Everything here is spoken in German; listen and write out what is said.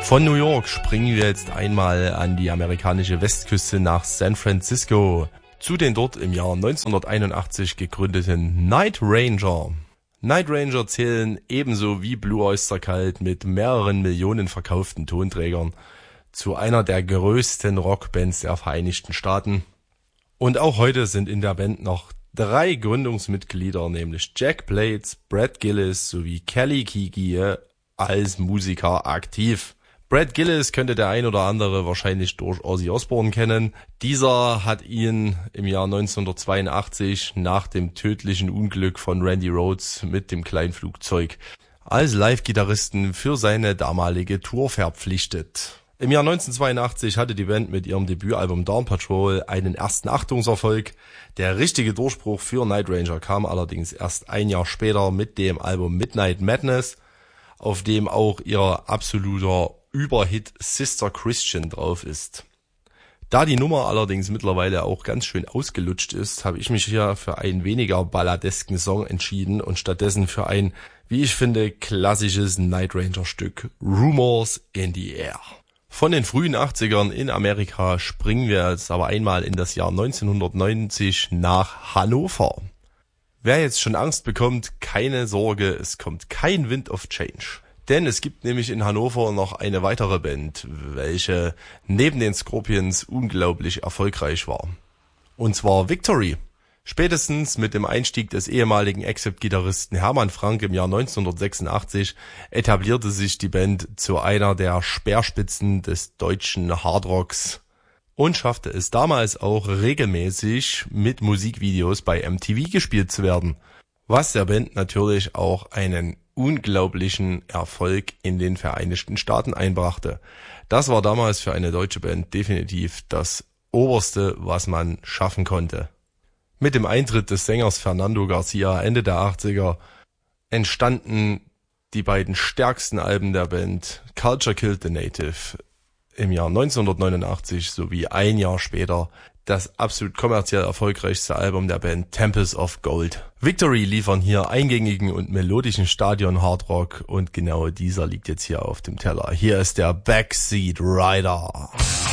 Von New York springen wir jetzt einmal an die amerikanische Westküste nach San Francisco zu den dort im Jahr 1981 gegründeten Night Ranger. Night Ranger zählen ebenso wie Blue Oyster Cult mit mehreren Millionen verkauften Tonträgern zu einer der größten Rockbands der Vereinigten Staaten. Und auch heute sind in der Band noch 3 Gründungsmitglieder, nämlich Jack Blades, Brad Gillis sowie Kelly Keagy als Musiker aktiv. Brad Gillis könnte der ein oder andere wahrscheinlich durch Ozzy Osbourne kennen. Dieser hat ihn im Jahr 1982 nach dem tödlichen Unglück von Randy Rhoads mit dem Kleinflugzeug als Live-Gitarristen für seine damalige Tour verpflichtet. Im Jahr 1982 hatte die Band mit ihrem Debütalbum Dawn Patrol einen ersten Achtungserfolg. Der richtige Durchbruch für Night Ranger kam allerdings erst ein Jahr später mit dem Album Midnight Madness, auf dem auch ihr absoluter Überhit Sister Christian drauf ist. Da die Nummer allerdings mittlerweile auch ganz schön ausgelutscht ist, habe ich mich hier für einen weniger balladesken Song entschieden und stattdessen für ein, wie ich finde, klassisches Night Ranger Stück Rumors in the Air. Von den frühen 80ern in Amerika springen wir jetzt aber einmal in das Jahr 1990 nach Hannover. Wer jetzt schon Angst bekommt, keine Sorge, es kommt kein Wind of Change. Denn es gibt nämlich in Hannover noch eine weitere Band, welche neben den Scorpions unglaublich erfolgreich war. Und zwar Victory. Spätestens mit dem Einstieg des ehemaligen Accept-Gitarristen Hermann Frank im Jahr 1986 etablierte sich die Band zu einer der Speerspitzen des deutschen Hardrocks und schaffte es damals auch regelmäßig mit Musikvideos bei MTV gespielt zu werden, was der Band natürlich auch einen unglaublichen Erfolg in den Vereinigten Staaten einbrachte. Das war damals für eine deutsche Band definitiv das Oberste, was man schaffen konnte. Mit dem Eintritt des Sängers Fernando Garcia Ende der 80er entstanden die beiden stärksten Alben der Band, Culture Killed the Native im Jahr 1989 sowie ein Jahr später das absolut kommerziell erfolgreichste Album der Band, Temples of Gold. Victory liefern hier eingängigen und melodischen Stadion-Hardrock und genau dieser liegt jetzt hier auf dem Teller. Hier ist der Backseat Rider.